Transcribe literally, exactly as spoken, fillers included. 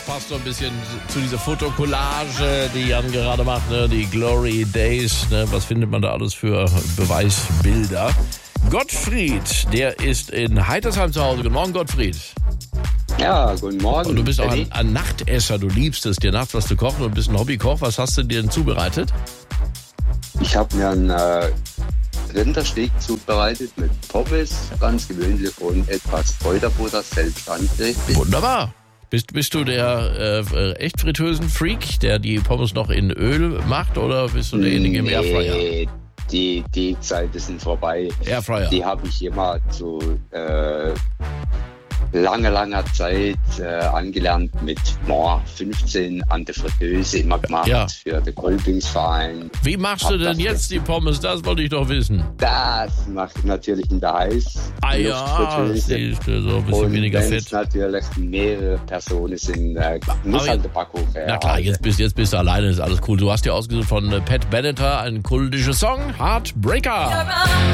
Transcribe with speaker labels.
Speaker 1: passt so ein bisschen zu dieser Fotokollage, die Jan gerade macht, ne? Die Glory Days. Ne? Was findet man da alles für Beweisbilder? Gottfried, der ist in Heitersheim zu Hause. Guten Morgen, Gottfried.
Speaker 2: Ja, guten Morgen.
Speaker 1: Und du bist auch ein, ein Nachtesser. Du liebst es, dir nachts was zu kochen und bist ein Hobbykoch. Was hast du dir denn zubereitet?
Speaker 2: Ich habe mir einen äh, Rindersteak zubereitet mit Pommes, ganz gewöhnlich und etwas Kräuterbutter, selbst angerichtet.
Speaker 1: Wunderbar. Bist, bist du der äh, echt Fritteusen-Freak, der die Pommes noch in Öl macht, oder bist du derjenige im Airfryer?
Speaker 2: Nee, die, die Zeiten sind vorbei.
Speaker 1: Airfryer.
Speaker 2: Die habe ich immer zu äh, langer, langer Zeit äh, angelernt mit oh, fünfzehn an der Fritteuse immer gemacht
Speaker 1: Ja.
Speaker 2: für den Kolpingsverein.
Speaker 1: Wie machst
Speaker 2: Hab
Speaker 1: du denn
Speaker 2: das
Speaker 1: jetzt die Pommes? Das wollte ich doch wissen.
Speaker 2: Das mache ich natürlich in der Heiß.
Speaker 1: Ah ja, siehst du, so ein bisschen
Speaker 2: und
Speaker 1: weniger
Speaker 2: wenn
Speaker 1: Fett.
Speaker 2: es natürlich mehrere Personen sind, äh, muss
Speaker 1: Aber
Speaker 2: halt der Backofen her.
Speaker 1: Na klar, jetzt bist, jetzt bist du alleine, ist alles cool. Du hast dir ausgesucht von äh, Pat Benatar einen kultischen Song, Heartbreaker.